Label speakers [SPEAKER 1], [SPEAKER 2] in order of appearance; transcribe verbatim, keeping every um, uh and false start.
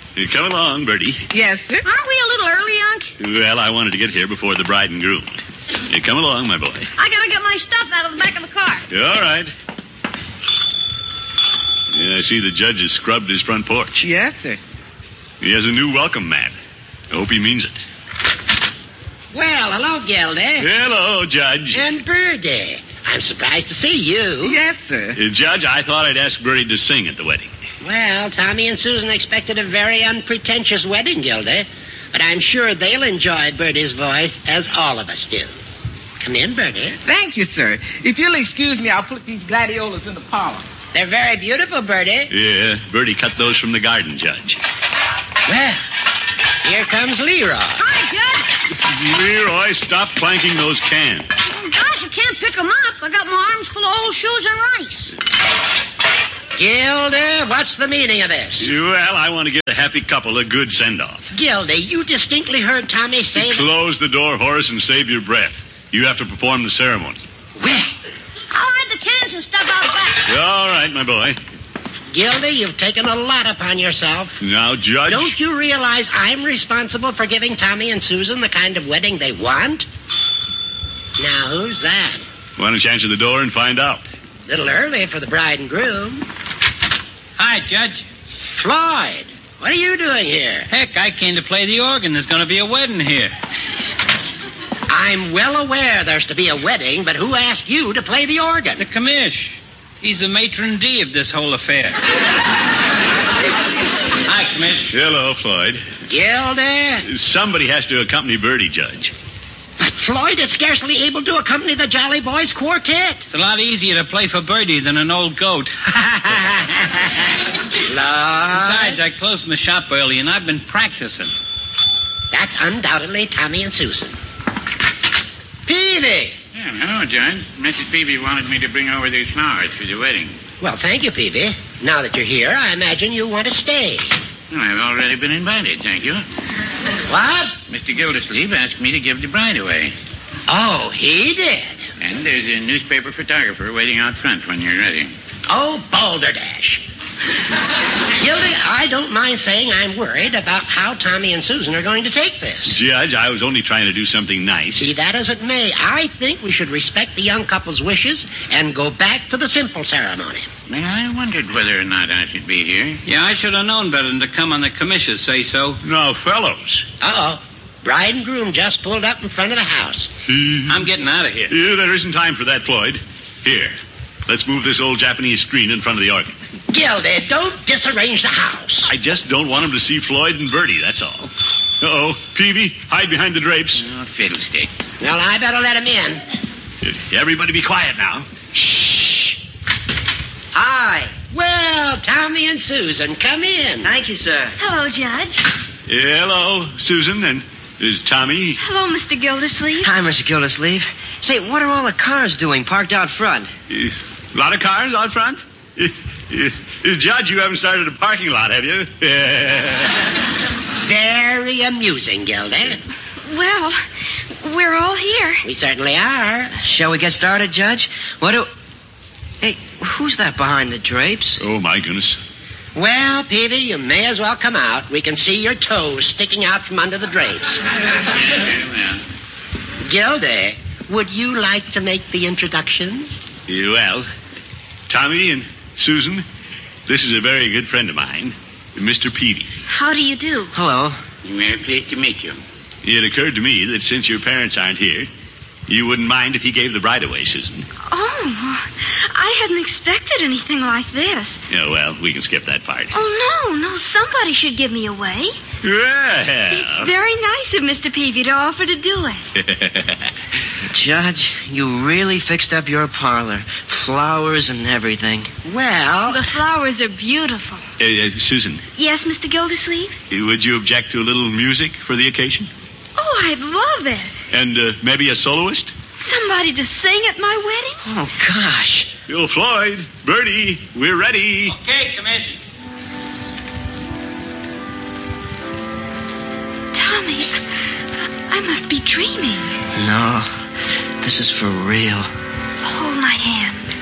[SPEAKER 1] Uh, Come along, Bertie.
[SPEAKER 2] Yes, sir.
[SPEAKER 3] Aren't we a little early, Unc?
[SPEAKER 1] Well, I wanted to get here before the bride and groom. Uh, Come along, my boy.
[SPEAKER 3] I gotta get my stuff out of the back of the car.
[SPEAKER 1] All right. Yeah, I see the judge has scrubbed his front porch.
[SPEAKER 2] Yes, sir.
[SPEAKER 1] He has a new welcome mat. I hope he means it.
[SPEAKER 4] Well, hello, Gildy.
[SPEAKER 1] Hello, Judge.
[SPEAKER 4] And Birdie. I'm surprised to see you.
[SPEAKER 2] Yes, sir.
[SPEAKER 1] Uh, Judge, I thought I'd ask Bertie to sing at the wedding.
[SPEAKER 4] Well, Tommy and Susan expected a very unpretentious wedding, Gildy. But I'm sure they'll enjoy Birdie's voice as all of us do. Come in, Birdie.
[SPEAKER 2] Thank you, sir. If you'll excuse me, I'll put these gladiolas in the parlor.
[SPEAKER 4] They're very beautiful, Birdie.
[SPEAKER 1] Yeah, Bertie cut those from the garden, Judge.
[SPEAKER 4] Well, here comes Leroy.
[SPEAKER 3] Hi, Judge.
[SPEAKER 1] Leroy, stop clanking those cans.
[SPEAKER 3] Oh, gosh, I can't pick 'em up. I got my arms full of old shoes and rice.
[SPEAKER 4] Gildy, what's the meaning of this?
[SPEAKER 1] Well, I want to give the happy couple a good send-off.
[SPEAKER 4] Gildy, you distinctly heard Tommy say that...
[SPEAKER 1] Close the door, Horace, and save your breath. You have to perform the ceremony.
[SPEAKER 4] Well,
[SPEAKER 3] I'll hide the cans and stuff out back.
[SPEAKER 1] All right, my boy.
[SPEAKER 4] Gildy, you've taken a lot upon yourself.
[SPEAKER 1] Now, Judge...
[SPEAKER 4] Don't you realize I'm responsible for giving Tommy and Susan the kind of wedding they want? Now, who's that?
[SPEAKER 1] Why don't you answer the door and find out?
[SPEAKER 4] A little early for the bride and groom.
[SPEAKER 5] Hi, Judge.
[SPEAKER 4] Floyd, what are you doing here?
[SPEAKER 5] Heck, I came to play the organ. There's going to be a wedding here.
[SPEAKER 4] I'm well aware there's to be a wedding, but who asked you to play the organ?
[SPEAKER 5] The commish. He's the matron d of this whole affair. Hi, commish.
[SPEAKER 1] Hello, Floyd.
[SPEAKER 4] Gildy.
[SPEAKER 1] Somebody has to accompany Bertie, Judge.
[SPEAKER 4] But Floyd is scarcely able to accompany the Jolly Boys Quartet.
[SPEAKER 5] It's a lot easier to play for Bertie than an old goat. Besides, I closed my shop early, and I've been practicing.
[SPEAKER 4] That's undoubtedly Tommy and Susan. Peavy.
[SPEAKER 6] Yeah, hello, Judge. Missus Peavy wanted me to bring over these flowers for the wedding.
[SPEAKER 4] Well, thank you, Peavy. Now that you're here, I imagine you want to stay.
[SPEAKER 6] Well, I've already been invited, thank you.
[SPEAKER 4] What?
[SPEAKER 6] Mister Gildersleeve asked me to give the bride away.
[SPEAKER 4] Oh, he did.
[SPEAKER 6] And there's a newspaper photographer waiting out front when you're ready.
[SPEAKER 4] Oh, balderdash. Gildy, I don't mind saying I'm worried about how Tommy and Susan are going to take this.
[SPEAKER 1] Judge, I was only trying to do something nice.
[SPEAKER 4] Be that as it may, I think we should respect the young couple's wishes and go back to the simple ceremony.
[SPEAKER 6] Well, I wondered whether or not I should be here.
[SPEAKER 5] Yeah, I should have known better than to come on the commission's say so.
[SPEAKER 1] Now, fellows.
[SPEAKER 4] Uh-oh. Bride and groom just pulled up in front of the house.
[SPEAKER 5] I'm getting out of here.
[SPEAKER 1] Yeah, there isn't time for that, Floyd. Here, let's move this old Japanese screen in front of the organ.
[SPEAKER 4] Gildy, don't disarrange the house.
[SPEAKER 1] I just don't want him to see Floyd and Bertie, that's all. Uh-oh. Peavy, hide behind the drapes.
[SPEAKER 6] Oh, fiddlestick.
[SPEAKER 4] Well, I better let him in.
[SPEAKER 1] Everybody be quiet now.
[SPEAKER 4] Shh. Hi. Well, Tommy and Susan, come in.
[SPEAKER 7] Thank you, sir.
[SPEAKER 3] Hello, Judge.
[SPEAKER 1] Hello, Susan, and uh, Tommy.
[SPEAKER 3] Hello, Mister Gildersleeve.
[SPEAKER 7] Hi, Mister Gildersleeve. Say, what are all the cars doing parked out front?
[SPEAKER 1] A lot of cars out front? Uh, uh, Judge, you haven't started a parking lot, have you?
[SPEAKER 4] Very amusing, Gildy.
[SPEAKER 3] Well, we're all here.
[SPEAKER 4] We certainly are.
[SPEAKER 7] Shall we get started, Judge? What do... Hey, who's that behind the drapes?
[SPEAKER 1] Oh, my goodness.
[SPEAKER 4] Well, Peavy, you may as well come out. We can see your toes sticking out from under the drapes.
[SPEAKER 6] Yeah, well.
[SPEAKER 4] Gildy, would you like to make the introductions?
[SPEAKER 1] Well, Tommy and Susan, this is a very good friend of mine, Mister Peavy.
[SPEAKER 3] How do you do?
[SPEAKER 7] Hello.
[SPEAKER 6] Very pleased to meet you.
[SPEAKER 1] It occurred to me that since your parents aren't here, you wouldn't mind if he gave the bride away, Susan.
[SPEAKER 3] Oh, I hadn't expected anything like this.
[SPEAKER 1] Yeah, well, we can skip that part.
[SPEAKER 3] Oh, no, no, somebody should give me away.
[SPEAKER 1] Well.
[SPEAKER 3] It's very nice of Mister Peavy to offer to do it.
[SPEAKER 7] Judge, you really fixed up your parlor. Flowers and everything.
[SPEAKER 4] Well...
[SPEAKER 3] The flowers are beautiful.
[SPEAKER 1] Uh, uh, Susan,
[SPEAKER 3] Yes, Mister Gildersleeve?
[SPEAKER 1] would you object to a little music for the occasion?
[SPEAKER 3] Oh, I'd love it.
[SPEAKER 1] And uh, maybe a soloist?
[SPEAKER 3] Somebody to sing at my wedding?
[SPEAKER 7] Oh, gosh.
[SPEAKER 1] Yo, Floyd, Bertie, we're ready.
[SPEAKER 5] Okay, commish.
[SPEAKER 3] Tommy, I, I must be dreaming.
[SPEAKER 7] No, this is for real.
[SPEAKER 3] Hold my hand.